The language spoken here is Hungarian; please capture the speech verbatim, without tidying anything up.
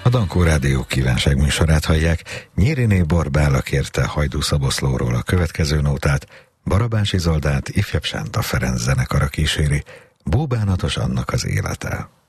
A Dankó Rádió kívánságműsorát hallják. Nyíriné Borbála kérte Hajdú Szoboszlóról a következő nótát, Barabási Zoldát ifjabb Sánta Ferenc zenekara kíséri, Búbánatos annak az élete.